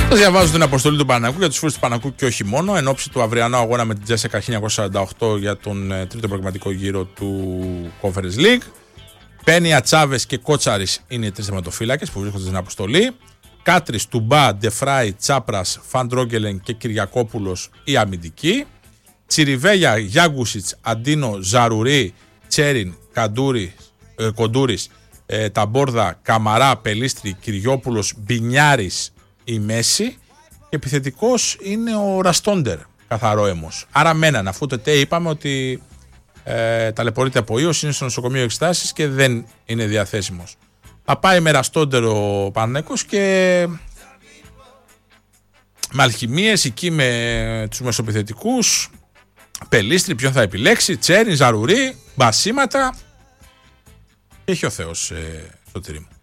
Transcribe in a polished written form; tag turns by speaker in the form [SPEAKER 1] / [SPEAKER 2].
[SPEAKER 1] Θα διαβάζω την αποστολή του Παναθηναϊκού για τους φίλους του Παναθηναϊκού και όχι μόνο, εν ώψη του αυριανού αγώνα με την Τζέσσεκα 1948 για τον τρίτο προγραμματικό γύρο του Conference League. Πένια, Τσάβες και Κότσαρης είναι οι τρεις θεματοφύλακες που βρίσκονται στην αποστολή. Κάτρις, Τουμπά, Ντεφράι, Τσάπρας, Φαντρόγκελεν και Κυριακόπουλος οι αμυντικοί. Τσιριβέλια, Γιάγκουσιτς, Αντίνο, Ζαρουρί, Τσέριν, Κοντούρης, Ταμπόρδα, Καμαρά, Πελίστρη, Κυριόπουλος, Μπινιάρης η μέση. Και επιθετικός είναι ο Ραστόντερ, καθαρό αίμος. Άρα μέναν, αφού το είπαμε ότι ταλαιπωρείται από ίος, είναι στο νοσοκομείο εξετάσεις και δεν είναι διαθέσιμος. Θα πάει με Ραστόντερ ο Παναθηναϊκός και με αλχημίες εκεί με τους μεσοπιθετικούς. Πελίστρη, ποιον θα επιλέξει, Τσέριν, Ζαρουρί, μπασίματα. Έχει ο Θεός, Σωτήρη μου.